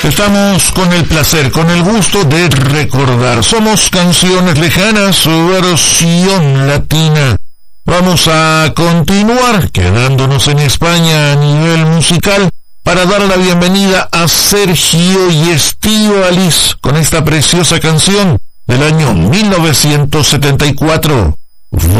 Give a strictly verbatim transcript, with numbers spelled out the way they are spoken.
Estamos con el placer, con el gusto de recordar. Somos Canciones Lejanas, su versión latina. Vamos a continuar quedándonos en España a nivel musical para dar la bienvenida a Sergio y Estíbaliz con esta preciosa canción del año mil novecientos setenta y cuatro.